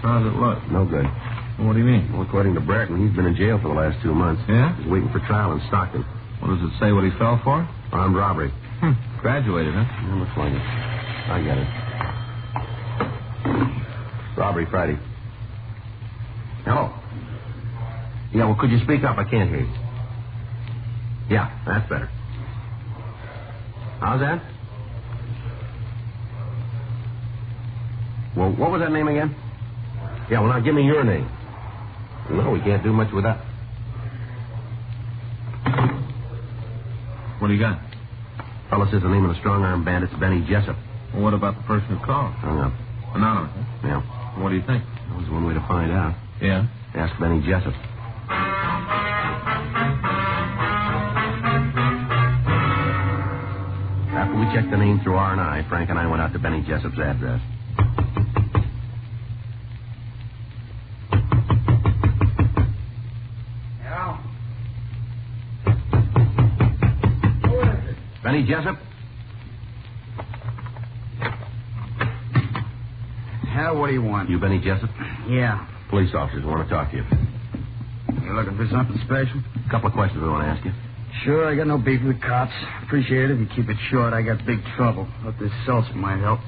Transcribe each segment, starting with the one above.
How's it look? No good. What do you mean? Well, according to Brereton, he's been in jail for the last 2 months. Yeah? He's waiting for trial in Stockton. What does it say what he fell for? Armed robbery. Graduated, huh? Yeah, looks like it. I get it. Robbery Friday. Hello? Yeah, well, could you speak up? I can't hear you. Yeah, that's better. How's that? Well, what was that name again? Yeah, well, now give me your name. No, we can't do much with that. What do you got? Fellow says the name of the strong-arm bandit's Benny Jessup. Well, what about the person who called? Hung up. Anonymous, huh? Yeah. What do you think? That was one way to find out. Yeah? Ask Benny Jessup. After we checked the name through R&I, Frank and I went out to Benny Jessup's address. Hello? Who is it? Benny Jessup? Hell, what do you want? You Benny Jessup? Yeah. Police officers want to talk to you. You looking for something special? A couple of questions we want to ask you. Sure, I got no beef with the cops. Appreciate it if you keep it short. I got big trouble. Hope this seltzer might help.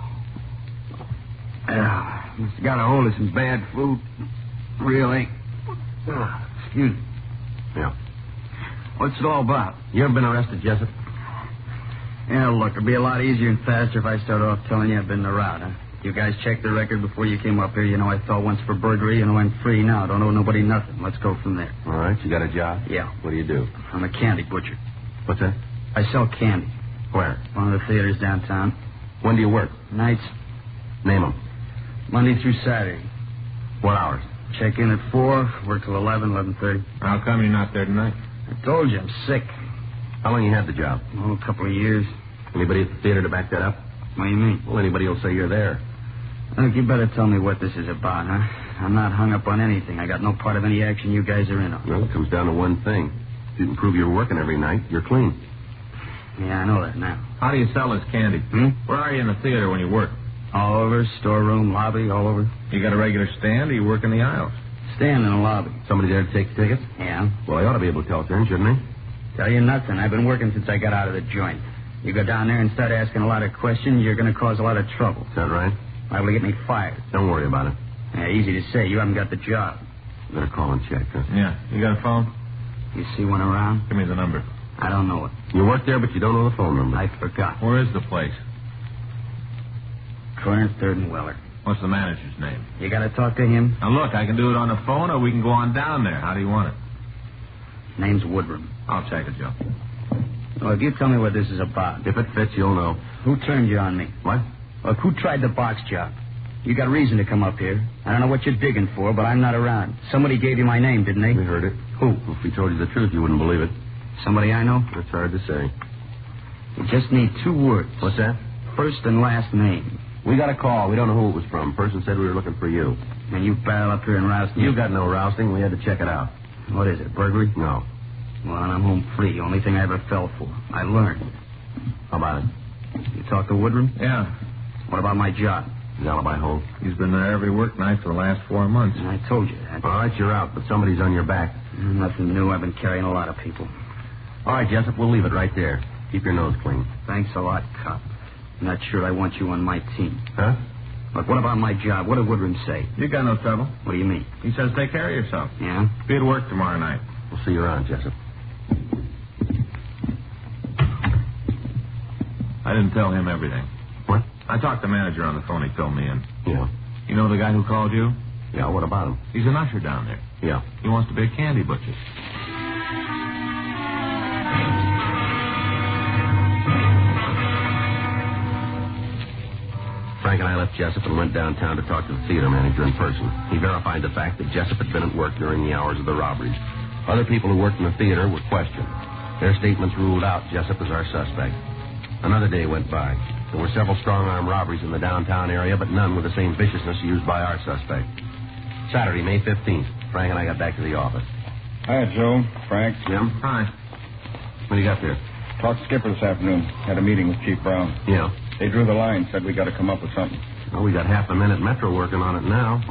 Must have got a hold of some bad food. Really? Excuse me. Yeah. What's it all about? You ever been arrested, Jessup? Yeah, look, it'd be a lot easier and faster if I started off telling you I've been in the route, huh? You guys checked the record before you came up here. You know I fell once for burglary and went free now. Don't owe nobody nothing. Let's go from there. All right, you got a job? Yeah. What do you do? I'm a candy butcher. What's that? I sell candy. Where? One of the theaters downtown. When do you work? Nights, Name them. Monday through Saturday. What hours? Check in at 4, work till 11, 11:30. How come you're not there tonight? I told you, I'm sick. How long you had the job? Oh, a couple of years. Anybody at the theater to back that up? What do you mean? Well, anybody will say you're there. Look, you better tell me what this is about, huh? I'm not hung up on anything. I got no part of any action you guys are in on. Well, it comes down to one thing. If you can prove you're working every night, you're clean. Yeah, I know that now. How do you sell this candy? Where are you in the theater when you work? All over, storeroom, lobby, all over. You got a regular stand or you work in the aisles? Stand in the lobby. Somebody there to take the tickets? Yeah. Well, he ought to be able to tell turn, shouldn't he? Tell you nothing. I've been working since I got out of the joint. You go down there and start asking a lot of questions, you're going to cause a lot of trouble. Is that right? Liable to get me fired. Don't worry about it. Yeah, easy to say. You haven't got the job. Better call and check, huh? Yeah. You got a phone? You see one around? Give me the number. I don't know it. You work there, but you don't know the phone number. I forgot. Where is the place? Corner 3rd and Weller. What's the manager's name? You got to talk to him? Now, look, I can do it on the phone or we can go on down there. How do you want it? Name's Woodrum. I'll check it, Joe. Well, if you tell me what this is about. If it fits, you'll know. Who turned you on me? What? Look, who tried the box job? You got reason to come up here. I don't know what you're digging for, but I'm not around. Somebody gave you my name, didn't they? We heard it. Who? If we told you the truth, you wouldn't believe it. Somebody I know? It's hard to say. You just need 2 words. What's that? First and last name. We got a call. We don't know who it was from. Person said we were looking for you. And you barrel up here and roust me? You got no rousting. We had to check it out. What is it, burglary? No. Well, I'm home free. Only thing I ever fell for. I learned. How about it? You talk to Woodrum? Yeah. What about my job? The alibi hold. He's been there every work night for the last 4 months. I told you that. All right, you're out, but somebody's on your back. Nothing new. I've been carrying a lot of people. All right, Jessup, we'll leave it right there. Keep your nose clean. Thanks a lot, cop. I'm not sure I want you on my team. Huh? But what about my job? What did Woodrum say? You got no trouble. What do you mean? He says take care of yourself. Yeah? Be at work tomorrow night. We'll see you around, Jessup. I didn't tell him everything. What? I talked to the manager on the phone. He filled me in. Yeah. You know the guy who called you? Yeah, what about him? He's an usher down there. Yeah. He wants to be a candy butcher. Frank and I left Jessup and went downtown to talk to the theater manager in person. He verified the fact that Jessup had been at work during the hours of the robberies. Other people who worked in the theater were questioned. Their statements ruled out Jessup as our suspect. Another day went by. There were several strong-arm robberies in the downtown area, but none with the same viciousness used by our suspect. Saturday, May 15th, Frank and I got back to the office. Hi, Joe. Frank. Jim? Hi. What do you got there? Talked to Skipper this afternoon. Had a meeting with Chief Brown. Yeah. They drew the line, said we got to come up with something. Well, we got half a minute Metro working on it now.